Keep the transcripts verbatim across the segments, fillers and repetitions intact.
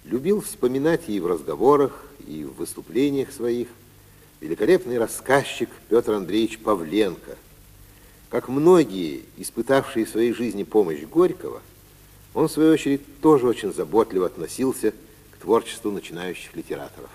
любил вспоминать и в разговорах, и в выступлениях своих великолепный рассказчик Петр Андреевич Павленко. Как многие, испытавшие в своей жизни помощь Горького, он, в свою очередь, тоже очень заботливо относился к творчеству начинающих литераторов.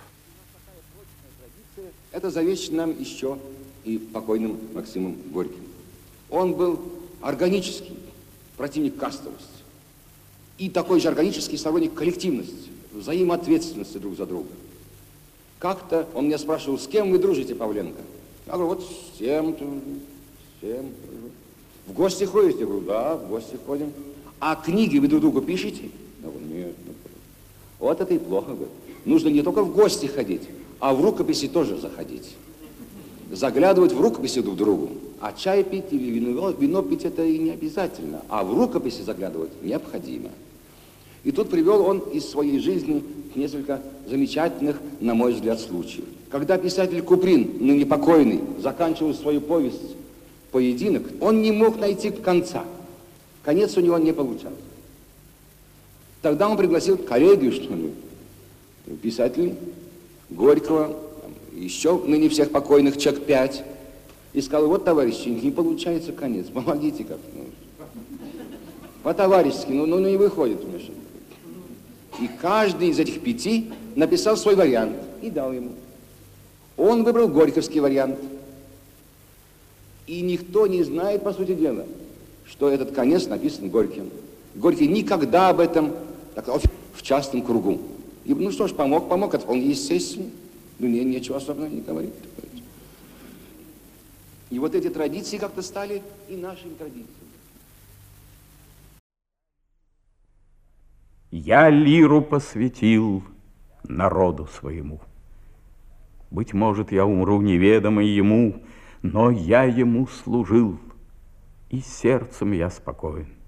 Это завещено нам еще и покойным Максимом Горьким. Он был органический противник кастовости и такой же органический сторонник коллективности, взаимоответственности друг за друга. Как-то он меня спрашивал: с кем вы дружите, Павленко? Я говорю: вот с тем-то, с тем. В гости ходите? Я говорю: да, в гости ходим. А книги вы друг другу пишете? Я говорю: нет. Вот это и плохо. Говорю. Нужно не только в гости ходить, а в рукописи тоже заходить. Заглядывать в рукописи друг к другу. А чай пить или вино, вино пить это и не обязательно. А в рукописи заглядывать необходимо. И тут привел он из своей жизни несколько замечательных, на мой взгляд, случаев. Когда писатель Куприн, ныне покойный, заканчивал свою повесть «Поединок», он не мог найти конца. Конец у него не получался. Тогда он пригласил коллегию, что ли, писателей Горького, еще ныне всех покойных, человек пять, и сказал: вот, товарищи, не получается конец, помогите как-то. Ну, по-товарищески, ну, ну не выходит у меня. И каждый из этих пяти написал свой вариант и дал ему. Он выбрал горьковский вариант. И никто не знает, по сути дела, что этот конец написан Горьким. Горький никогда об этом, так, в частном кругу. И, ну что ж, помог, помог, это вполне естественно. Ну, не, нечего особенно не говорить. И вот эти традиции как-то стали и нашими традициями. Я лиру посвятил народу своему. Быть может, я умру неведомый ему, но я ему служил, и сердцем я спокоен.